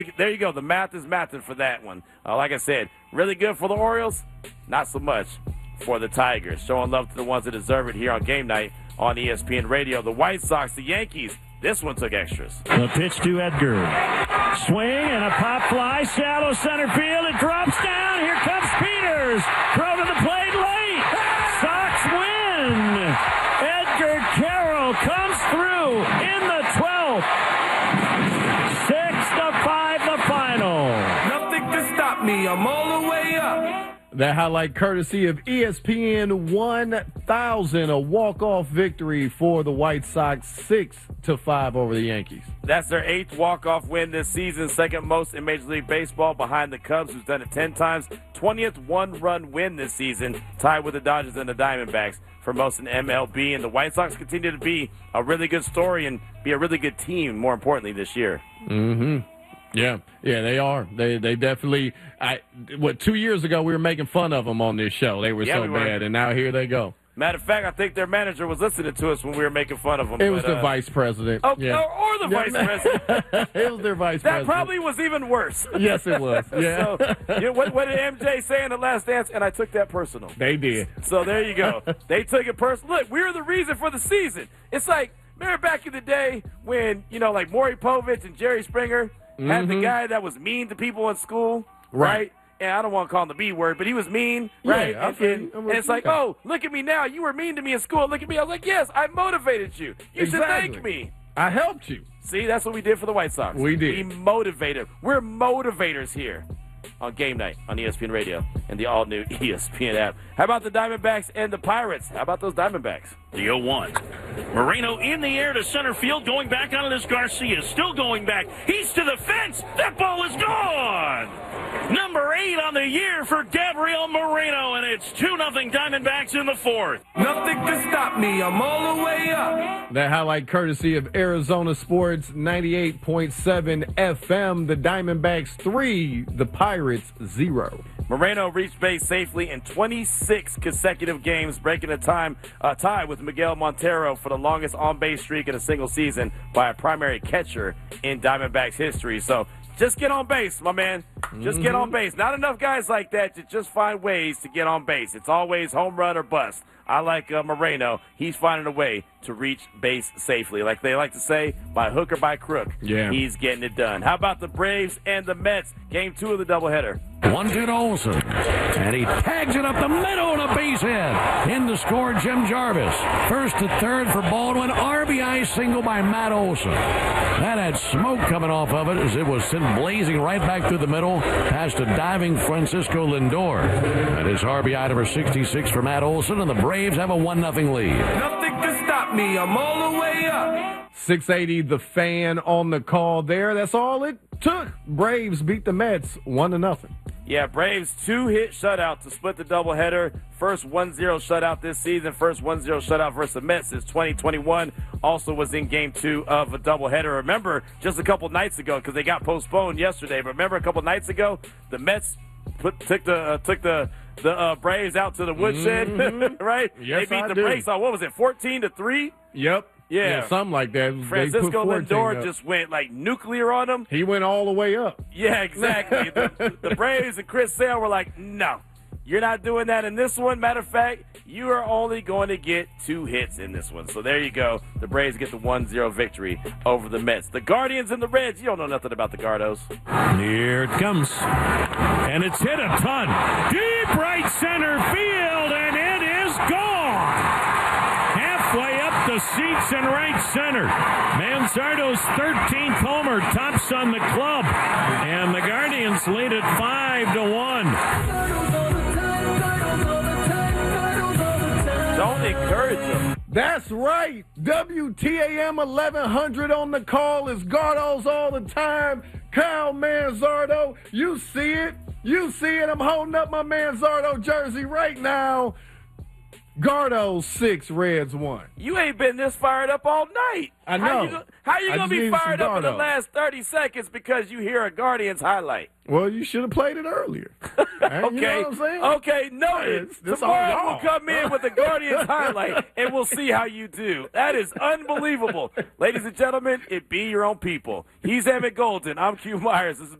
There you go. The math is mathing for that one. Like I said, really good for the Orioles, not so much for the Tigers. Showing love to the ones that deserve it here on game night on ESPN Radio. The White Sox, the Yankees, this one took extras. The pitch to Edgar. Swing and a pop fly, shallow center field. It drops down. Here comes Peters. Throw to the plate late. Sox win. Edgar Carroll comes through in the 12th. 6-5 the final. Nothing can stop me. I'm all the way up. That highlight courtesy of ESPN 1000, a walk-off victory for the White Sox, 6-5 over the Yankees. That's their 8th walk-off win this season, second most in Major League Baseball behind the Cubs, who's done it 10 times. 20th one-run win this season, tied with the Dodgers and the Diamondbacks for most in MLB. And the White Sox continue to be a really good story and be a really good team, more importantly, this year. Mm-hmm. Yeah, they are. They definitely. 2 years ago we were making fun of them on this show. They were bad, and now here they go. Matter of fact, I think their manager was listening to us when we were making fun of them. It was the vice president. Oh, yeah. Or the vice president. It was their vice president. That probably was even worse. Yes, it was. Yeah. So, what did MJ say in The Last Dance? And I took that personal. They did. So there you go. They took it personal. Look, we were the reason for the season. It's like, remember back in the day when, like Maury Povich and Jerry Springer had the guy that was mean to people in school, right? And I don't want to call him the B word, but he was mean, right? Yeah, and it's like, oh, look at me now. You were mean to me in school. Look at me. I was like, yes, I motivated you. You should thank me. I helped you. See, that's what we did for the White Sox. We did. We motivated. We're motivators here on Game Night on ESPN Radio and the all-new ESPN app. How about the Diamondbacks and the Pirates? How about those Diamondbacks? The 0-1. Moreno in the air to center field, going back on this Garcia. Still going back. He's to the fence. That ball is gone. Number 8 on the year for Gabriel Moreno, and it's 2-0 Diamondbacks in the 4th. Nothing can stop me. I'm all the way up. That highlight courtesy of Arizona Sports 98.7 FM. The Diamondbacks 3, the Pirates 0. Moreno reached base safely in 26 consecutive games, breaking a tie with Miguel Montero for the longest on-base streak in a single season by a primary catcher in Diamondbacks history. So just get on base, my man. Just get on base. Not enough guys like that to just find ways to get on base. It's always home run or bust. I like Moreno. He's finding a way to reach base safely. Like they like to say, by hook or by crook, he's getting it done. How about the Braves and the Mets? Game 2 of the doubleheader. 1-2 to Olson. And he tags it up the middle and a base hit. In to score, Jim Jarvis. First to third for Baldwin. RBI single by Matt Olson. That had smoke coming off of it as it was sent blazing right back through the middle past a diving Francisco Lindor. That is RBI number 66 for Matt Olson, and the Braves have a 1-0 lead. Nothing can stop me. I'm all the way up. 680, the Fan on the call there. That's all it took. Braves beat the Mets 1-0. Yeah, Braves 2-hit shutout to split the doubleheader. First 1-0 shutout this season. First 1-0 shutout versus the Mets since 2021. Also was in Game 2 of a doubleheader. Remember, just a couple nights ago, because they got postponed yesterday, but remember a couple nights ago, the Mets took the Braves out to the woodshed, right? Yes, they beat the Braves on, what was it, 14-3? Yep. Yeah, something like that. Francisco Lindor just went like nuclear on them. He went all the way up. Yeah, exactly. the Braves and Chris Sale were like, no, you're not doing that in this one. Matter of fact, you are only going to get 2 hits in this one. So there you go. The Braves get the 1-0 victory over the Mets. The Guardians and the Reds, you don't know nothing about the Gardos. Here it comes. And it's hit a ton. Deep right center field, and it is gone. Halfway up the seats in right center. Manzardo's 13th homer tops on the club. And the Guardians lead it 5-1. Don't encourage them. That's right. WTAM 1100 on the call is Gardos all the time. Kyle Manzardo, you see it. You see it. I'm holding up my Manzardo jersey right now. Gardo 6, Reds 1. You ain't been this fired up all night. I know. How you I going to just be needed fired some up in the Gardo. last 30 seconds because you hear a Guardians highlight? Well, you should have played it earlier. Okay. You know what I'm saying? Okay, noted. This all Tomorrow y'all. we'll come in with the Guardians highlight, and we'll see how you do. That is unbelievable. Ladies and gentlemen, it be your own people. He's Emmett Golden. I'm Q Myers. This is